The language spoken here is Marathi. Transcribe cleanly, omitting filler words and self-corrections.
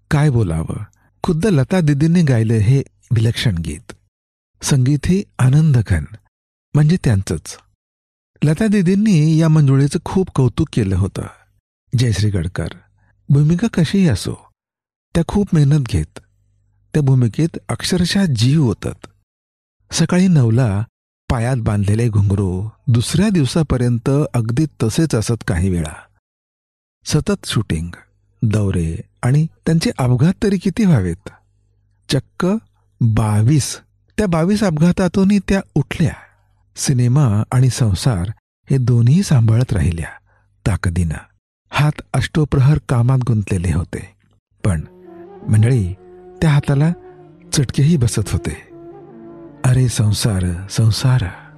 काय बोलावं. खुद्द लता दिदींनी गायलं हे विलक्षण गीत. संगीत ही आनंदघन, म्हणजे त्यांचंच. लता दिदींनी या मंजुळेचं खूप कौतुक केलं होतं. जयश्री गडकर भूमिका कशीही असो, त्या खूप मेहनत घेत. त्या भूमिकेत अक्षरशः जीव ओतत. सकाळी 9ला पायात बांधलेले घुंगरू दुसऱ्या दिवसापर्यंत अगदी तसेच असत. काही वेळा सतत शूटिंग, दौरे आणि त्यांचे अपघात तरी किती व्हावेत. चक्क 22. त्या 22 अपघातातूनही त्या उठल्या. सिनेमा आणि संसार हे दोन्ही सांभाळत राहिल्या ताकदीनं. हात अष्टोप्रहर कामात गुंतलेले होते, पण मंडळी त्या हाताला चटकेही बसत होते. अरे संसार संसार.